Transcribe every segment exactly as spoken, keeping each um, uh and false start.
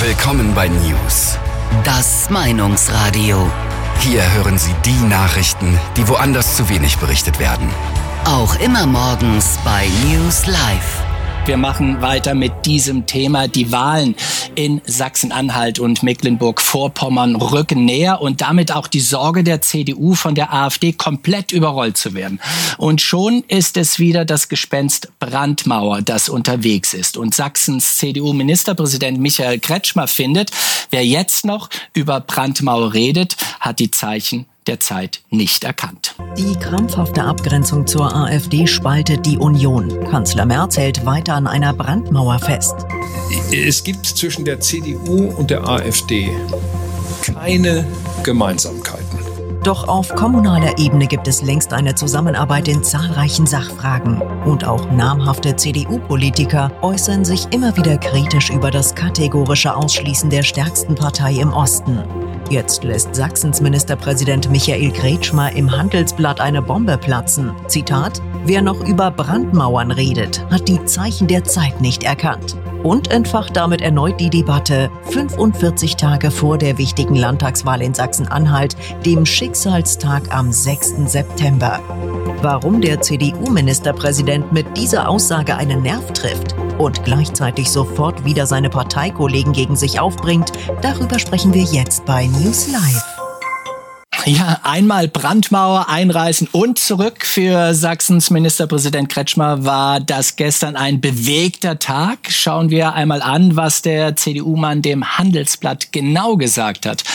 Willkommen bei News. Das Meinungsradio. Hier hören Sie die Nachrichten, die woanders zu wenig berichtet werden. Auch immer morgens bei News Live. Wir machen weiter mit diesem Thema. Die Wahlen in Sachsen-Anhalt und Mecklenburg-Vorpommern rücken näher und damit auch die Sorge der C D U, von der AfD komplett überrollt zu werden. Und schon ist es wieder das Gespenst Brandmauer, das unterwegs ist. Und Sachsens C D U-Ministerpräsident Michael Kretschmer findet, wer jetzt noch über Brandmauer redet, hat die Zeichen der Zeit nicht erkannt. Die krampfhafte Abgrenzung zur AfD spaltet die Union. Kanzler Merz hält weiter an einer Brandmauer fest. Es gibt zwischen der C D U und der AfD keine Gemeinsamkeiten. Doch auf kommunaler Ebene gibt es längst eine Zusammenarbeit in zahlreichen Sachfragen. Und auch namhafte C D U-Politiker äußern sich immer wieder kritisch über das kategorische Ausschließen der stärksten Partei im Osten. Jetzt lässt Sachsens Ministerpräsident Michael Kretschmer im Handelsblatt eine Bombe platzen. Zitat: Wer noch über Brandmauern redet, hat die Zeichen der Zeit nicht erkannt. Und entfacht damit erneut die Debatte, fünfundvierzig Tage vor der wichtigen Landtagswahl in Sachsen-Anhalt, dem Schicksalstag am sechsten September. Warum der C D U-Ministerpräsident mit dieser Aussage einen Nerv trifft und gleichzeitig sofort wieder seine Parteikollegen gegen sich aufbringt, darüber sprechen wir jetzt bei News Live. Ja, einmal Brandmauer einreißen und zurück. Für Sachsens Ministerpräsident Kretschmer war das gestern ein bewegter Tag. Schauen wir einmal an, was der C D U-Mann dem Handelsblatt genau gesagt hat.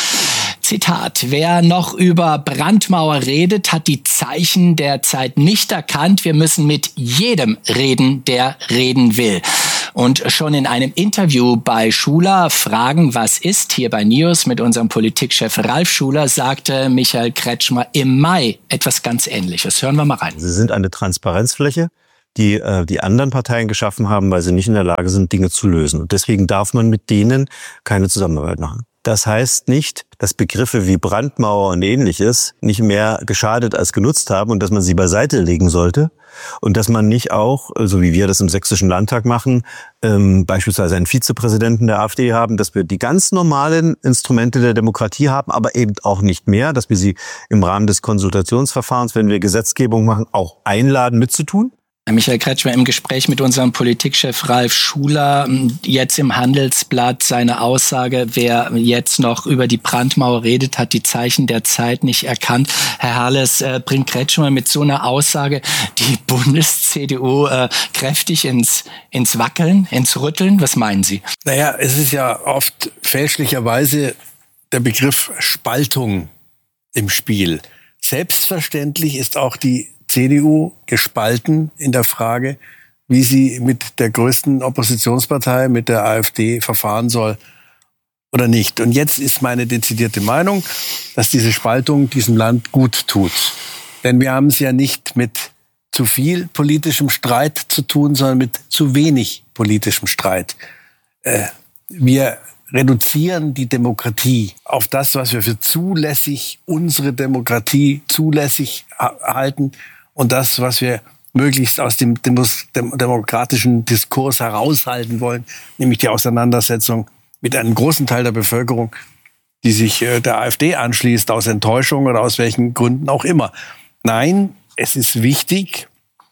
Zitat: Wer noch über Brandmauer redet, hat die Zeichen der Zeit nicht erkannt. Wir müssen mit jedem reden, der reden will. Und schon in einem Interview bei Schuler, Fragen, was ist, hier bei News mit unserem Politikchef Ralf Schuler, sagte Michael Kretschmer im Mai etwas ganz Ähnliches. Hören wir mal rein. Sie sind eine Transparenzfläche, die äh, die anderen Parteien geschaffen haben, weil sie nicht in der Lage sind, Dinge zu lösen. Und deswegen darf man mit denen keine Zusammenarbeit machen. Das heißt nicht, dass Begriffe wie Brandmauer und Ähnliches nicht mehr geschadet als genutzt haben und dass man sie beiseite legen sollte und dass man nicht auch, so wie wir das im Sächsischen Landtag machen, ähm, beispielsweise einen Vizepräsidenten der AfD haben, dass wir die ganz normalen Instrumente der Demokratie haben, aber eben auch nicht mehr, dass wir sie im Rahmen des Konsultationsverfahrens, wenn wir Gesetzgebung machen, auch einladen mitzutun. Michael Kretschmer im Gespräch mit unserem Politikchef Ralf Schuler, jetzt im Handelsblatt seine Aussage, wer jetzt noch über die Brandmauer redet, hat die Zeichen der Zeit nicht erkannt. Herr Harles, äh, bringt Kretschmer mit so einer Aussage die Bundes-C D U äh, kräftig ins, ins Wackeln, ins Rütteln? Was meinen Sie? Naja, es ist ja oft fälschlicherweise der Begriff Spaltung im Spiel. Selbstverständlich ist auch die C D U gespalten in der Frage, wie sie mit der größten Oppositionspartei, mit der AfD, verfahren soll oder nicht. Und jetzt ist meine dezidierte Meinung, dass diese Spaltung diesem Land gut tut. Denn wir haben es ja nicht mit zu viel politischem Streit zu tun, sondern mit zu wenig politischem Streit. Äh, wir reduzieren die Demokratie auf das, was wir für zulässig, unsere Demokratie zulässig halten, und das, was wir möglichst aus dem demokratischen Diskurs heraushalten wollen, nämlich die Auseinandersetzung mit einem großen Teil der Bevölkerung, die sich der AfD anschließt, aus Enttäuschung oder aus welchen Gründen auch immer. Nein, es ist wichtig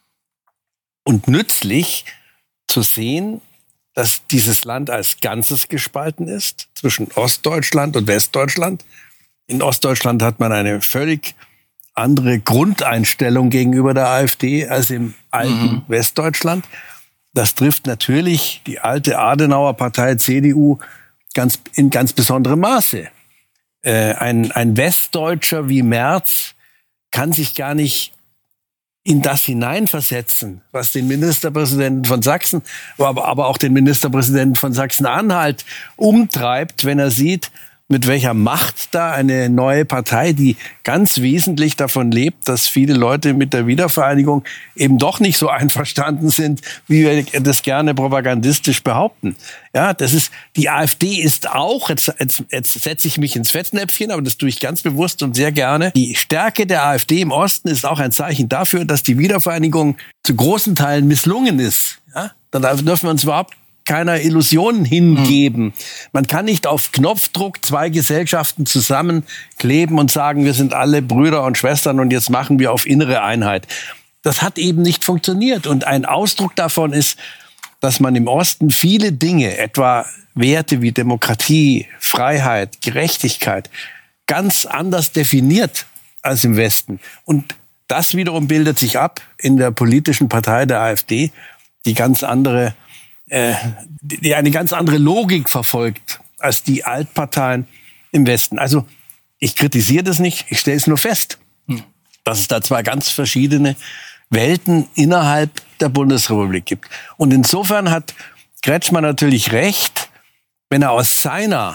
und nützlich zu sehen, dass dieses Land als Ganzes gespalten ist, zwischen Ostdeutschland und Westdeutschland. In Ostdeutschland hat man eine völlig andere Grundeinstellung gegenüber der AfD als im alten mhm. Westdeutschland. Das trifft natürlich die alte Adenauer Partei C D U ganz, in ganz besonderem Maße. Äh, ein, ein Westdeutscher wie Merz kann sich gar nicht in das hineinversetzen, was den Ministerpräsidenten von Sachsen, aber, aber auch den Ministerpräsidenten von Sachsen-Anhalt umtreibt, wenn er sieht, mit welcher Macht da eine neue Partei, die ganz wesentlich davon lebt, dass viele Leute mit der Wiedervereinigung eben doch nicht so einverstanden sind, wie wir das gerne propagandistisch behaupten. Ja, das ist, die AfD ist auch, jetzt, jetzt, jetzt setze ich mich ins Fettnäpfchen, aber das tue ich ganz bewusst und sehr gerne. Die Stärke der AfD im Osten ist auch ein Zeichen dafür, dass die Wiedervereinigung zu großen Teilen misslungen ist. Ja, da dürfen wir uns überhaupt keiner Illusion hingeben. Mhm. Man kann nicht auf Knopfdruck zwei Gesellschaften zusammenkleben und sagen, wir sind alle Brüder und Schwestern und jetzt machen wir auf innere Einheit. Das hat eben nicht funktioniert. Und ein Ausdruck davon ist, dass man im Osten viele Dinge, etwa Werte wie Demokratie, Freiheit, Gerechtigkeit, ganz anders definiert als im Westen. Und das wiederum bildet sich ab in der politischen Partei der AfD, die ganz andere, äh, die eine ganz andere Logik verfolgt als die Altparteien im Westen. Also ich kritisiere das nicht, ich stelle es nur fest, hm. dass es da zwei ganz verschiedene Welten innerhalb der Bundesrepublik gibt. Und insofern hat Kretschmer natürlich recht, wenn er aus seiner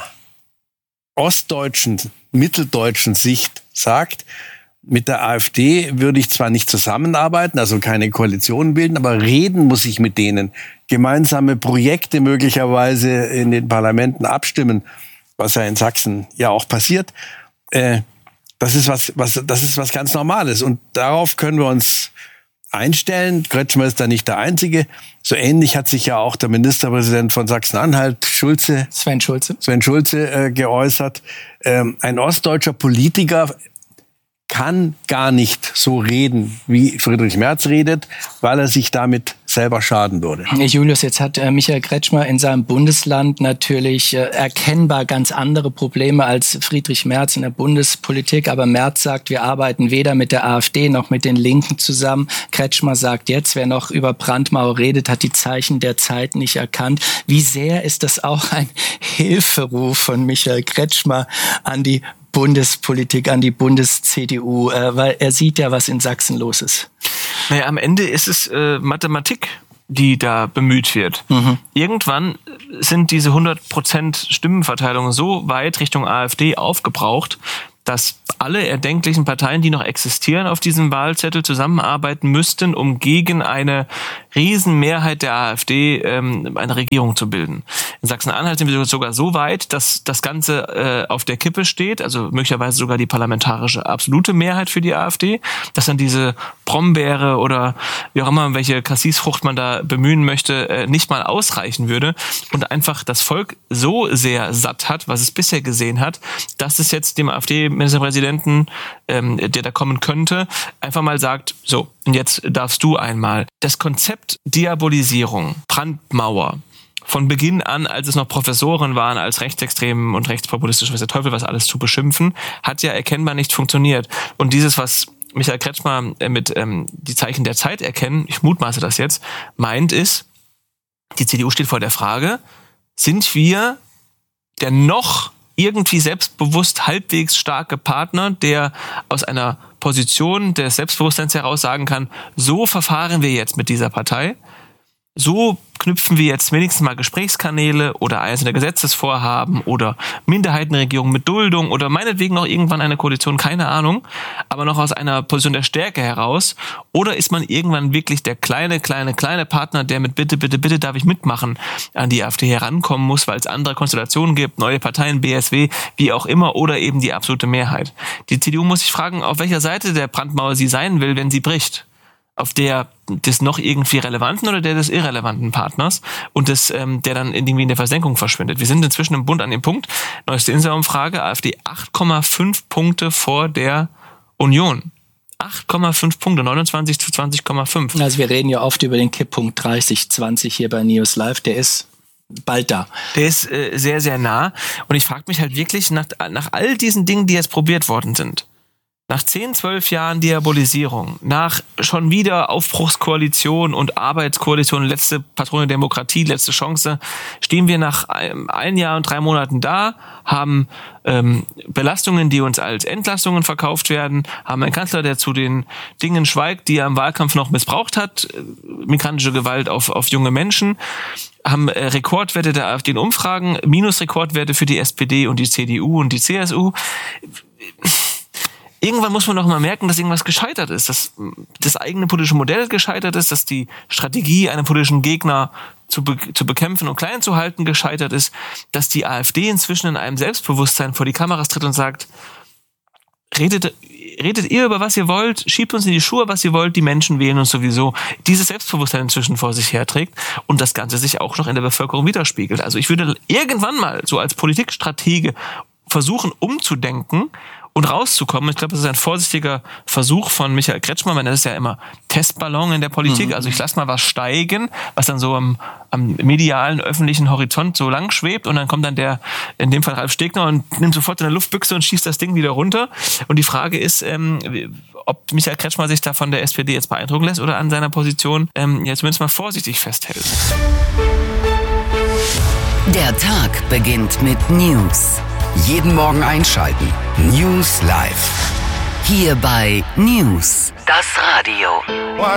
ostdeutschen, mitteldeutschen Sicht sagt, mit der AfD würde ich zwar nicht zusammenarbeiten, also keine Koalition bilden, aber reden muss ich mit denen, gemeinsame Projekte möglicherweise in den Parlamenten abstimmen, was ja in Sachsen ja auch passiert. Äh, das ist was, was, das ist was ganz Normales und darauf können wir uns einstellen. Kretschmer ist da nicht der Einzige. So ähnlich hat sich ja auch der Ministerpräsident von Sachsen-Anhalt, Schulze, Sven Schulze, Sven Schulze äh, geäußert. Ähm, ein ostdeutscher Politiker kann gar nicht so reden, wie Friedrich Merz redet, weil er sich damit selber schaden würde. Julius, jetzt hat äh, Michael Kretschmer in seinem Bundesland natürlich äh, erkennbar ganz andere Probleme als Friedrich Merz in der Bundespolitik. Aber Merz sagt, wir arbeiten weder mit der AfD noch mit den Linken zusammen. Kretschmer sagt jetzt, wer noch über Brandmauer redet, hat die Zeichen der Zeit nicht erkannt. Wie sehr ist das auch ein Hilferuf von Michael Kretschmer an die Bundespolitik, an die Bundes-C D U, äh, weil er sieht ja, was in Sachsen los ist. Naja, am Ende ist es äh, Mathematik, die da bemüht wird. Mhm. Irgendwann sind diese hundert Prozent Stimmenverteilung so weit Richtung AfD aufgebraucht, dass alle erdenklichen Parteien, die noch existieren auf diesem Wahlzettel, zusammenarbeiten müssten, um gegen eine Riesenmehrheit der AfD ähm, eine Regierung zu bilden. In Sachsen-Anhalt sind wir sogar so weit, dass das Ganze äh, auf der Kippe steht, also möglicherweise sogar die parlamentarische absolute Mehrheit für die AfD, dass dann diese Brombeere oder wie auch immer, welche Cassisfrucht man da bemühen möchte, äh, nicht mal ausreichen würde und einfach das Volk so sehr satt hat, was es bisher gesehen hat, dass es jetzt dem AfD-Ministerpräsidenten, ähm, der da kommen könnte, einfach mal sagt, so, und jetzt darfst du einmal. Das Konzept Diabolisierung, Brandmauer, von Beginn an, als es noch Professoren waren, als rechtsextrem und rechtspopulistisch, was der Teufel was alles zu beschimpfen, hat ja erkennbar nicht funktioniert. Und dieses, was Michael Kretschmer mit ähm, die Zeichen der Zeit erkennen, ich mutmaße das jetzt, meint ist, die C D U steht vor der Frage, sind wir der noch irgendwie selbstbewusst halbwegs starke Partner, der aus einer Position des Selbstbewusstseins heraus sagen kann, so verfahren wir jetzt mit dieser Partei, so knüpfen wir jetzt wenigstens mal Gesprächskanäle oder einzelne Gesetzesvorhaben oder Minderheitenregierung mit Duldung oder meinetwegen auch irgendwann eine Koalition, keine Ahnung, aber noch aus einer Position der Stärke heraus? Oder ist man irgendwann wirklich der kleine, kleine, kleine Partner, der mit bitte, bitte, bitte darf ich mitmachen an die AfD herankommen muss, weil es andere Konstellationen gibt, neue Parteien, B S W, wie auch immer, oder eben die absolute Mehrheit? Die C D U muss sich fragen, auf welcher Seite der Brandmauer sie sein will, wenn sie bricht. Auf der des noch irgendwie relevanten oder der des irrelevanten Partners und des, ähm, der dann irgendwie in der Versenkung verschwindet. Wir sind inzwischen im Bund an dem Punkt, neueste Insa-Umfrage, AfD acht Komma fünf Punkte vor der Union. acht Komma fünf Punkte, neunundzwanzig zu zwanzig Komma fünf. Also wir reden ja oft über den Kipppunkt dreißig zwanzig hier bei News Live, der ist bald da. Der ist äh, sehr, sehr nah und ich frage mich halt wirklich nach, nach all diesen Dingen, die jetzt probiert worden sind, nach zehn, zwölf Jahren Diabolisierung, nach schon wieder Aufbruchskoalition und Arbeitskoalition, letzte Patrone der Demokratie, letzte Chance, stehen wir nach einem, ein Jahr und drei Monaten da, haben ähm, Belastungen, die uns als Entlastungen verkauft werden, haben einen Kanzler, der zu den Dingen schweigt, die er im Wahlkampf noch missbraucht hat, äh, migrantische Gewalt auf, auf junge Menschen, haben äh, Rekordwerte der AfD in Umfragen, Minusrekordwerte für die S P D und die C D U und die C S U. Irgendwann muss man doch mal merken, dass irgendwas gescheitert ist, dass das eigene politische Modell gescheitert ist, dass die Strategie, einen politischen Gegner zu, be- zu bekämpfen und klein zu halten, gescheitert ist, dass die AfD inzwischen in einem Selbstbewusstsein vor die Kameras tritt und sagt, redet, redet ihr über was ihr wollt, schiebt uns in die Schuhe, was ihr wollt, die Menschen wählen uns sowieso. Dieses Selbstbewusstsein inzwischen vor sich herträgt und das Ganze sich auch noch in der Bevölkerung widerspiegelt. Also ich würde irgendwann mal so als Politikstratege versuchen umzudenken und rauszukommen. Ich glaube, das ist ein vorsichtiger Versuch von Michael Kretschmer. Man nennt es ja immer Testballon in der Politik. Also ich lasse mal was steigen, was dann so am, am medialen, öffentlichen Horizont so lang schwebt und dann kommt dann der, in dem Fall Ralf Stegner und nimmt sofort in der Luftbüchse und schießt das Ding wieder runter. Und die Frage ist, ähm, ob Michael Kretschmer sich da von der S P D jetzt beeindrucken lässt oder an seiner Position ähm, jetzt zumindest mal vorsichtig festhält. Der Tag beginnt mit News. Jeden Morgen einschalten. News Live. Hier bei News, das Radio.